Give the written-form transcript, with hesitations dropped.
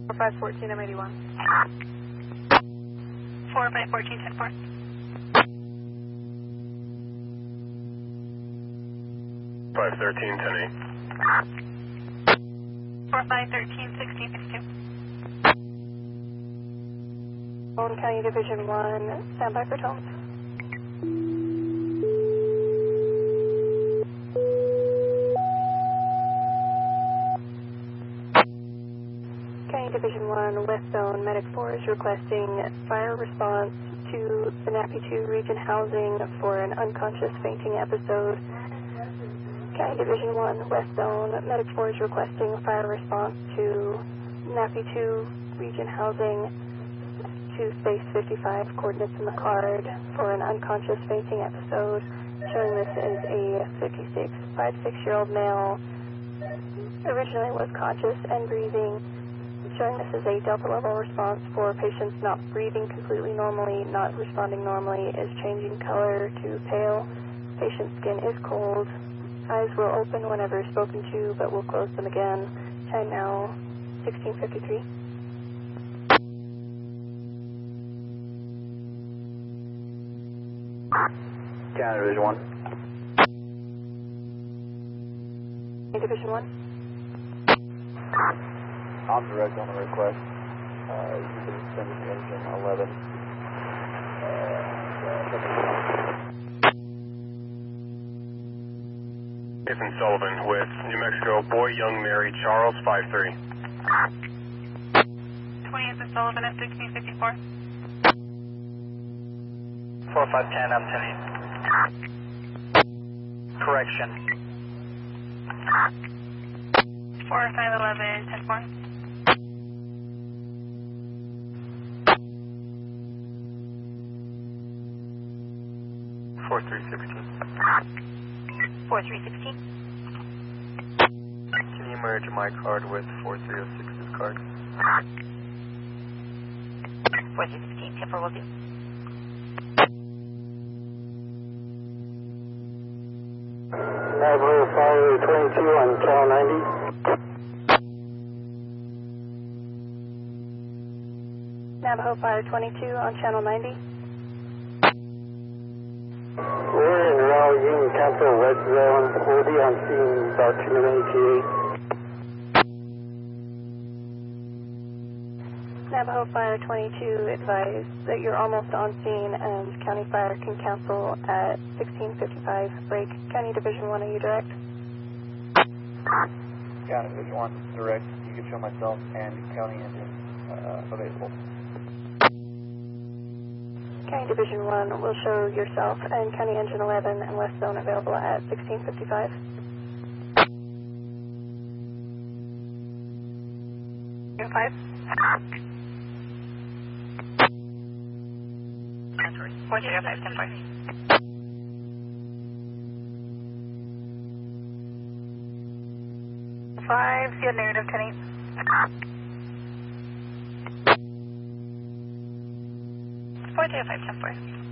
4514, I'm 81. 4514, 10-4. 513, 10-8. 4513, 1652. Owen County Division 1, standby for tones. County Division 1, West Zone, Medic 4 is requesting fire response to the Nappy 2 region housing for an unconscious fainting episode. County Division 1, West Zone, Medic 4 is requesting fire response to Nappy 2 region housing to space 55, coordinates in the card, for an unconscious fainting episode, showing this is a 56-year-old male, originally was conscious and breathing, showing this is a Delta level response for patients not breathing completely normally, not responding normally, is changing color to pale, patient's skin is cold, eyes will open whenever spoken to, but will close them again. Time now, 1653. County Division 1. Division 1. I'm direct on the request. You can send it to engine 11. Nathan Sullivan with New Mexico, Boy Young Mary Charles, 5-3. 20th and Sullivan at 1654. 4510, I'm 10-8. Correction. 4511, 10-4. 4316. 4316. Can you merge my card with 4306's card? 4316, 10-4 will do. Navajo Fire 22 on channel 90. Navajo Fire 22 on channel 90. We're in Raw Union Capital West Zone. We'll be on scene about 2 minutes to 8. Navajo Fire 22 advised that you're almost on scene and County Fire can cancel at 1655. Break. County Division 1, are you direct? County Division 1, direct. You can show myself and county engine available. County Division 1 will show yourself and County Engine 11 and West Zone available at 1655. You're 5. 4305, 10-4. 5, see a narrative 10-8. 4305, 10-4.